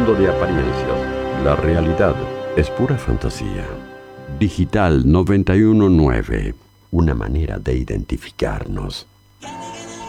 mundo de apariencias. La realidad es pura fantasía. Digital 919. Una manera de identificarnos.